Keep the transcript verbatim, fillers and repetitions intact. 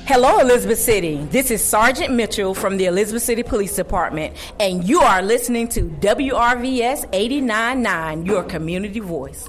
Hello, Elizabeth City. This is Sergeant Mitchell from the Elizabeth City Police Department, and you are listening to W R V S eighty-nine point nine, your community voice.